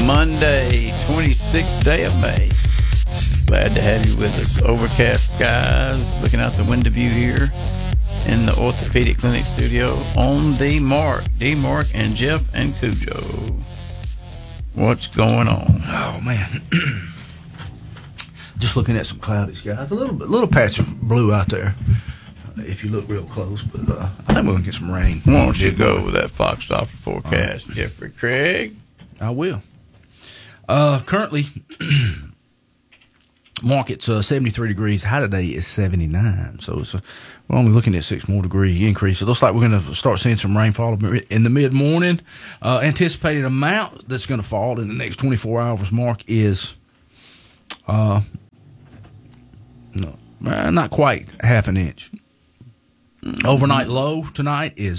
Monday, 26th day of May. Glad to have you with us. Overcast skies, looking out the window view here in the Orthopedic Clinic studio on the Mark, D-Mark, and Jeff and Cujo. What's going on? Oh, man. Just looking at some cloudy skies. A little patch of blue out there if you look real close, but I think we're going to get some rain. Why don't you go with that Fox Doppler forecast, Jeffrey Craig? I will. Currently, market's 73 degrees. High today is 79. So we're only looking at 6 more degree increase. It looks like we're going to start seeing some rainfall in the mid-morning. Anticipated amount that's going to fall in the next 24 hours, Mark, is not quite half an inch. Overnight low tonight is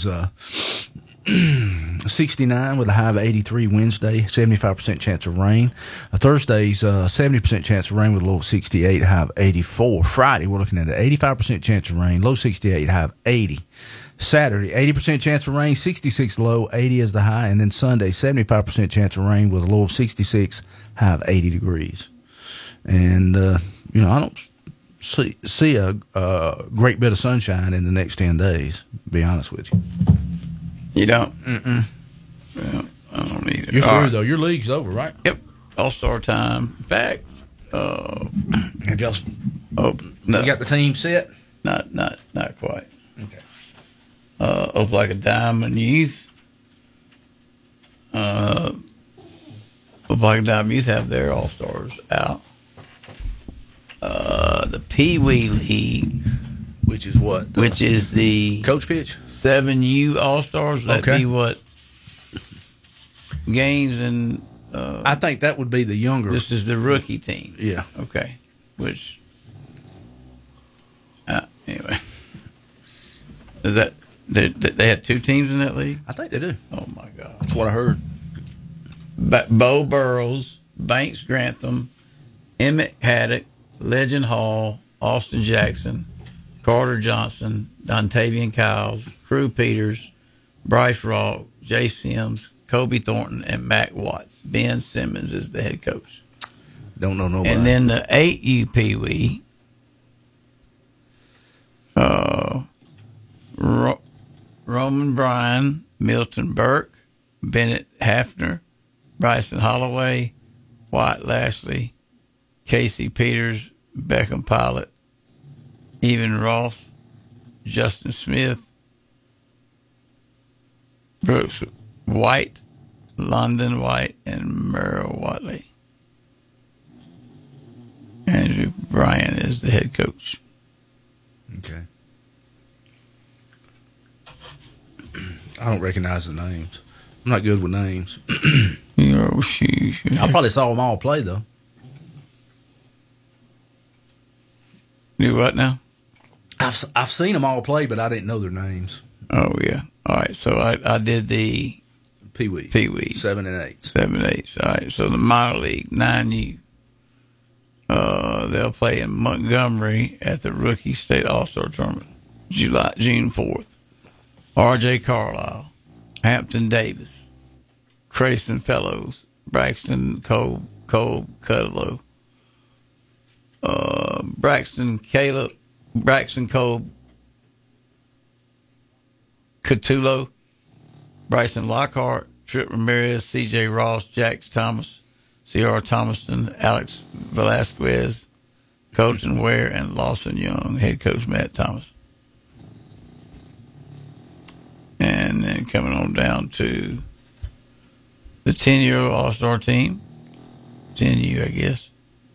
69 with a high of 83. Wednesday, 75% chance of rain. Thursday's 70% chance of rain with a low of 68, high of 84. Friday, we're looking at an 85% chance of rain, low 68, high of 80. Saturday, 80% chance of rain, 66 low, 80 is the high. And then Sunday, 75% chance of rain with a low of 66, high of 80 degrees. And, I don't see a great bit of sunshine in the next 10 days, to be honest with you. You don't? Mm-mm. Well, I don't either. You're through, though. Your league's over, right? Yep. All-star time. In fact, have y'all... no. You got the team set? Not quite. Okay. Up like a diamond youth. Up like a diamond youth have their all-stars out. The Pee Wee League, which is what? Which is the coach pitch 7U All Stars. That'd be what? Gaines and I think that would be the younger. This is the rookie team. Yeah. Okay. Which anyway, is that they had 2 teams in that league? I think they do. Oh my God, that's what I heard. Bo Burrows, Banks Grantham, Emmett Haddock, Legend Hall, Austin Jackson, Carter Johnson, Dontavian Kyles, Crew Peters, Bryce Rock, Jay Sims, Kobe Thornton, and Mac Watts. Ben Simmons is the head coach. Don't know nobody. And then the 8U Pee Wee, Roman Bryan, Milton Burke, Bennett Hafner, Bryson Holloway, White Lashley, Casey Peters, Beckham Pilot, Evan Ross, Justin Smith, Brooks White, London White, and Merrill Watley. Andrew Bryan is the head coach. Okay. I don't recognize the names. I'm not good with names. I probably saw them all play, though. Do what now? I've seen them all play, but I didn't know their names. Oh yeah. All right. So I did the Pee Wee 7 and 8. 7 and 8. All right. So the minor league 9U. They'll play in Montgomery at the Rookie State All-Star Tournament, June 4th. R.J. Carlisle, Hampton Davis, Crayson Fellows, Braxton Cole Cudlow, Braxton Cole Catullo, Bryson Lockhart, Trip Ramirez, C.J. Ross, Jax Thomas, C.R. Thomaston, Alex Velasquez, Colton Ware, and Lawson Young, head coach Matt Thomas. And then coming on down to the 10-year-old All-Star team, 10U, I guess.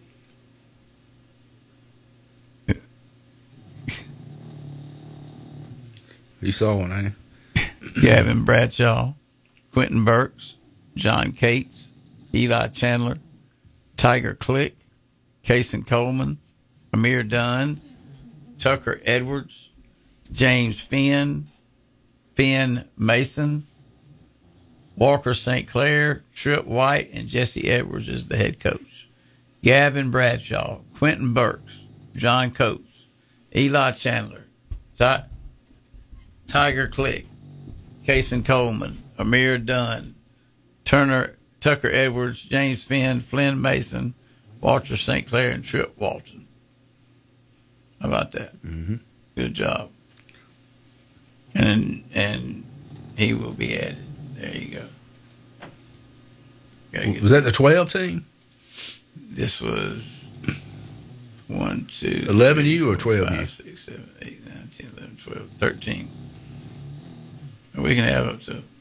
You saw one, ain't you? Gavin Bradshaw, Quentin Burks, John Cates, Eli Chandler, Tiger Click, Kason Coleman, Amir Dunn, Tucker Edwards, James Finn Mason, Walker St. Clair, Trip White, and Jesse Edwards is the head coach. Gavin Bradshaw, Quentin Burks, John Coates, Eli Chandler, Tiger Click, Kason Coleman, Amir Dunn, Turner Tucker Edwards, James Finn, Flynn Mason, Walter St. Clair, and Trip Walton. How about that? Mm-hmm. Good job. And he will be added. There you go. Was that the 12 team? This was 1, 2, 11U or 12U? 5, 6, 7, 8, 9, 10, 11, 12, 13. We can have up to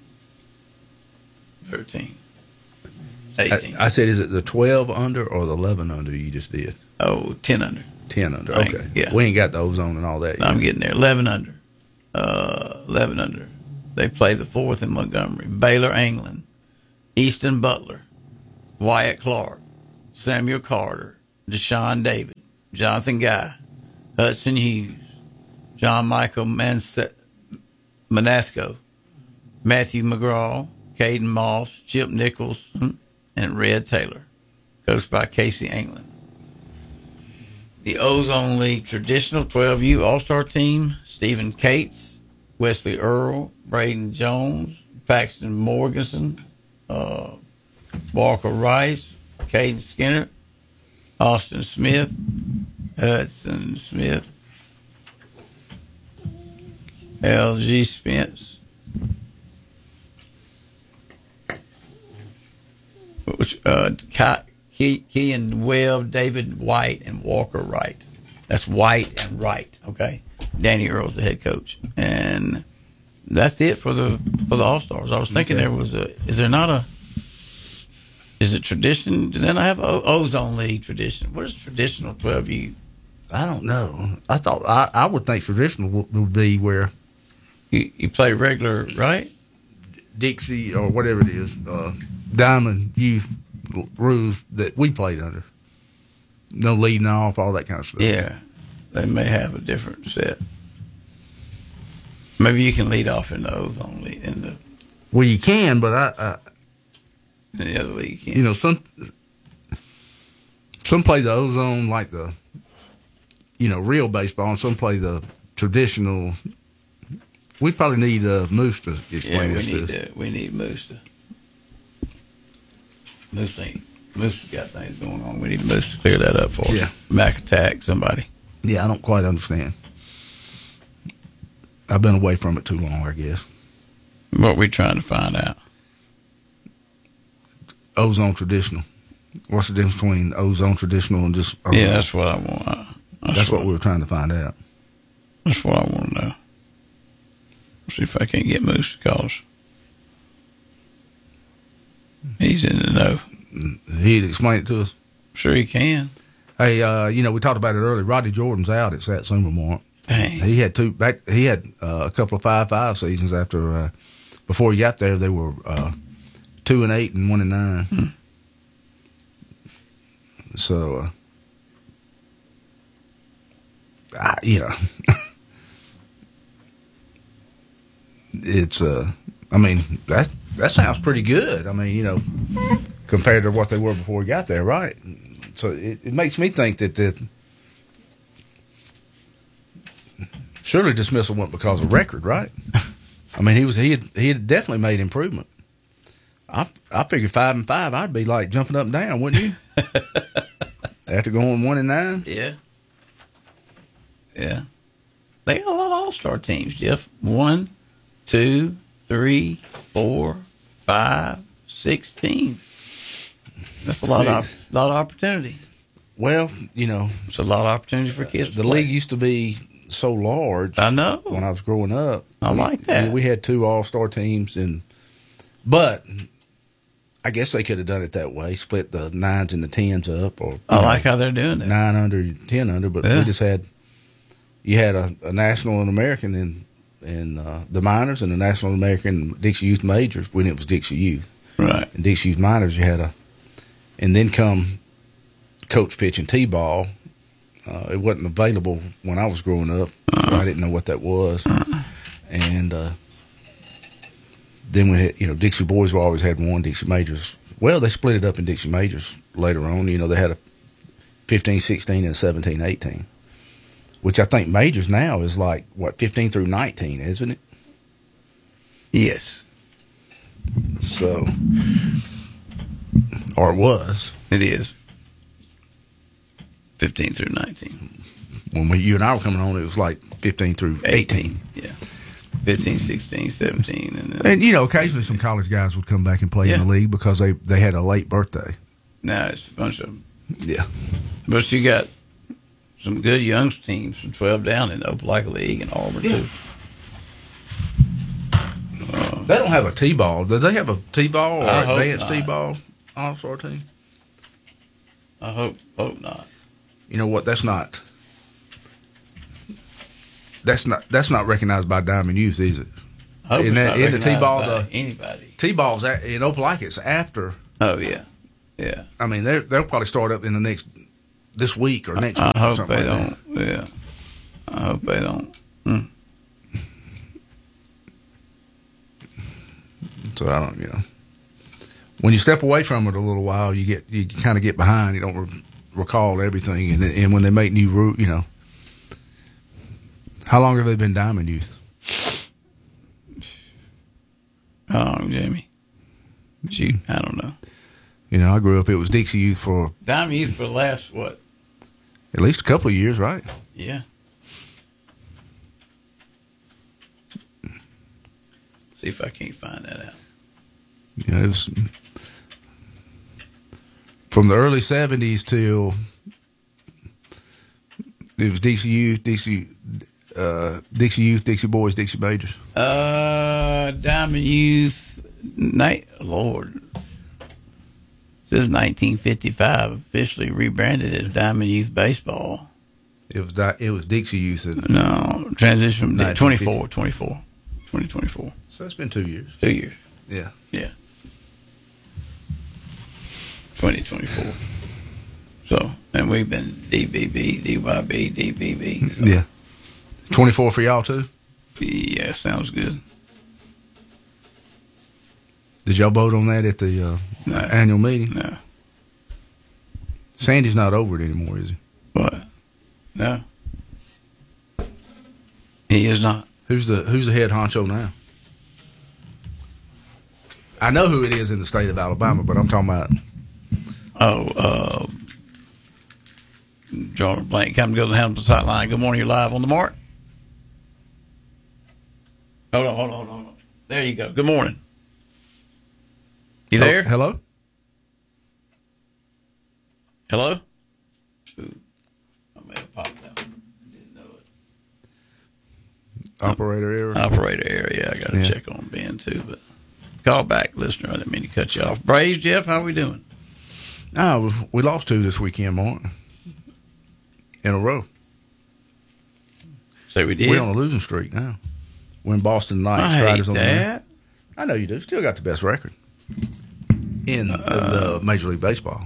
13. 18. I said, is it the 12 under or the 11 under you just did? Oh, 10 under. 10 under. Right. Okay. Yeah. We ain't got the ozone and all that yet. I'm getting there. 11 under. 11 under. They play the 4th in Montgomery. Baylor England, Easton Butler, Wyatt Clark, Samuel Carter, Deshaun David, Jonathan Guy, Hudson Hughes, John Michael Manasco, Matthew McGraw, Caden Moss, Chip Nicholson, and Red Taylor, coached by Casey England. The Ozone League traditional 12U All-Star team: Stephen Cates, Wesley Earl, Braden Jones, Paxton Morganson, Walker Rice, Caden Skinner, Austin Smith, Hudson Smith, L.G. Spence, Kean Webb, David White, and Walker Wright. That's White and Wright, okay? Danny Earle's the head coach. And that's it for the All-Stars. I was thinking there was is it tradition? Did they not have Ozone League tradition? What is traditional 12U? I don't know. I thought I would think traditional would be where You play regular, right? Dixie or whatever it is, Diamond Youth rules that we played under. No leading off, all that kind of stuff. Yeah. They may have a different set. Maybe you can lead off in the Ozone League. Well, you can, but In the other league, you you know, some play the Ozone like the, real baseball, and some play the traditional. We probably need Moose to explain this to us. We need Moose to. Moose has got things going on. We need Moose to clear that up for us. Yeah. Mac attack somebody. Yeah, I don't quite understand. I've been away from it too long, I guess. What we trying to find out? Ozone traditional. What's the difference between ozone traditional and just ozone? Yeah, that's what I want. That's what we were trying to find out. That's what I want to know. See if I can't get Moose to call us. He's in the know. He'd explain it to us. Sure he can. Hey, we talked about it earlier. Rodney Jordan's out at Satsuma Mark. Dang. He had a couple of 5-5 seasons after before he got there. They were 2-8 and 1-9. So, it's that sounds pretty good. I mean, compared to what they were before we got there, right? So it makes me think that surely dismissal went because of record, right? I mean, he had definitely made improvement. I figured 5-5, I'd be like jumping up and down, wouldn't you? After going 1-9. Yeah. Yeah. They got a lot of all-star teams, Jeff. 1, 2, 3, 4, 5, 6 teams. That's a lot of opportunity. Well, it's a lot of opportunity for kids. The league used to be so large. I know. When I was growing up, I like that. We had 2 all-star teams, but I guess they could have done it that way, split the 9s and the 10s up. Or I like how they're doing it. 9 under, 10 under, but we just had a national and American in the minors and the national and American Dixie Youth majors when it was Dixie Youth. Right. In Dixie Youth minors, you had and then come coach pitch and T-ball. It wasn't available when I was growing up. I didn't know what that was. And then we had, Dixie boys always had 1, Dixie majors. Well, they split it up in Dixie majors later on. They had a 15-16 and a 17-18, which I think majors now is like, 15 through 19, isn't it? Yes. So, or it was. It is 15 through 19. When you and I were coming on, it was like 15 through 18. Yeah. 15, 16, 17. And And, occasionally some college guys would come back and play in the league because they had a late birthday. now it's a bunch of them. Yeah. But you got some good young teams from 12 down in the Opelika League and Auburn, too. They don't have a T-ball. Do they have a T-ball or I hope advanced not. T-ball all-star team? I hope not. You know what? That's not recognized by Diamond Youth, is it? I hope In it's not the recognized T-ball, by anybody. T-ball's in Opelika. It's after. Oh, yeah. Yeah. I mean, they'll probably start up in this week or next I week. Or hope something they like don't. Yeah. I hope they don't. So I don't, when you step away from it a little while, you kind of get behind. You don't recall everything, and when they make new route, how long have they been Diamond Youth? How long, Jamie? Shoot, I don't know. I grew up. It was Dixie Youth for Diamond Youth for the last, what? at least a couple of years, right? Yeah. See if I can't find that out. It was from the early '70s till it was Dixie Youth, Dixie Youth, Dixie Boys, Dixie Majors. Diamond Youth, Lord. It says 1955, officially rebranded as Diamond Youth Baseball. It was Dixie Youth. No, transition from 1950. 2024. So it's been 2 years. 2 years. Yeah. Yeah. 2024. So, and we've been DBB, DYB, DBB. So. Yeah. 24 for y'all too? Yeah, sounds good. Did y'all vote on that at the No. annual meeting? No. Sandy's not over it anymore, is he? What? No. He is not. Who's the head honcho now? I know who it is in the state of Alabama, but I'm talking about. Jordan Blank, come to go to the Hamilton sideline. Good morning, you're live on the mark. Hold on. There you go. Good morning. You there? Hello? Hello? Ooh, I may have popped out. Didn't know it. Operator error. Operator area. I got to check on Ben too, but call back, listener. I didn't mean to cut you off. Braves, Jeff, how we doing? We lost 2 this weekend, Mark. In a row. So we did. We're on a losing streak now. We're in Boston Knights. I hate Riders on the mound. that. I know you do. Still got the best record in the Major League Baseball.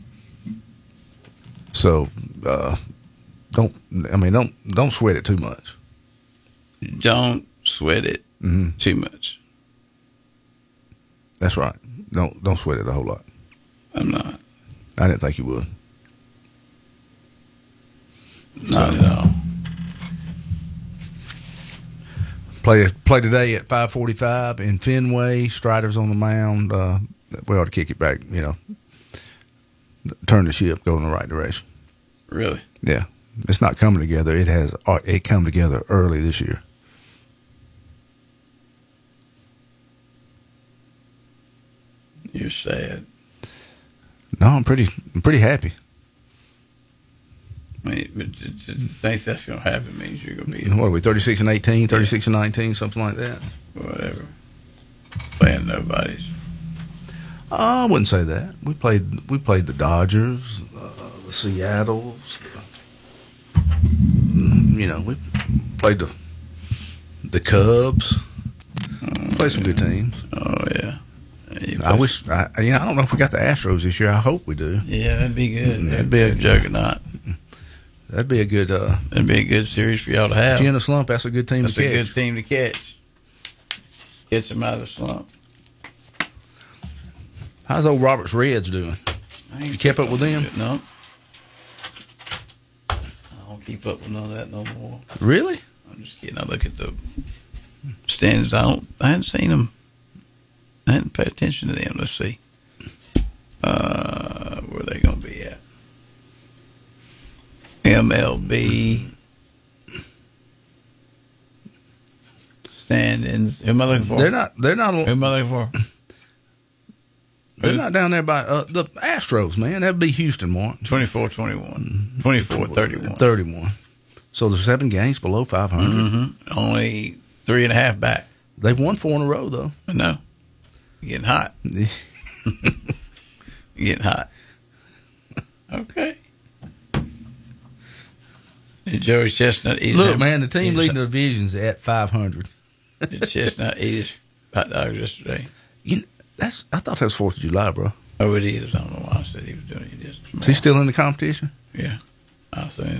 So don't sweat it too much. Don't sweat it too much. That's right. Don't sweat it a whole lot. I'm not. I didn't think you would. Not at all. Play today at 5:45 in Fenway. Strider's on the mound. We ought to kick it back. Turn the ship, go in the right direction. Really? Yeah, it's not coming together. It come together early this year. You're sad. No, I'm pretty happy. I mean, but to think that's going to happen means you're going to be What are we, 36-18, 36-19, something like that? whatever. Playing nobodies. I wouldn't say that. We played the Dodgers, the Seattles. We played the Cubs. Played some good teams. Oh, yeah. I wish. I don't know if we got the Astros this year. I hope we do. Yeah, that'd be good. That'd be a juggernaut. That'd be a good. That'd be a good series for y'all to have. If you're in a slump, that's a good team That's to catch. a good team to catch. Catch them out of the slump. How's old Roberts Reds doing? You kept up with them? No. I don't keep up with none of that no more. Really? I'm just kidding. I look at the standings. I hadn't seen them. I hadn't paid attention to them. Let's see. MLB standings. Who am I looking for? They're not. Who am I looking for? They're not down there by the Astros, man. That'd be Houston, Mark. 24-21. 24-31. 31. So there's 7 games below 500. Mm-hmm. Only 3.5 back. They've won 4 in a row, though. I know. You're getting hot. You're getting hot. Okay. Did Joey Chestnut eat Look, man, the team leading the division's at 500. Did Chestnut eat his hot dogs yesterday? I thought that was 4th of July, bro. Oh, it is. I don't know why I said he was doing it. Is he still in the competition? Yeah. I think